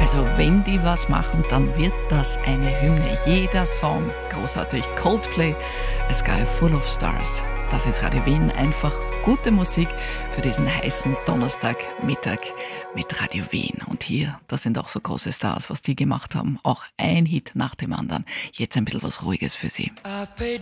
Also wenn die was machen, dann wird das eine Hymne. Jeder Song großartig. Coldplay, A Sky Full of Stars. Das ist Radio Wien. Einfach gute Musik für diesen heißen Donnerstagmittag mit Radio Wien. Und hier, das sind auch so große Stars, was die gemacht haben. Auch ein Hit nach dem anderen. Jetzt ein bisschen was Ruhiges für Sie. I paid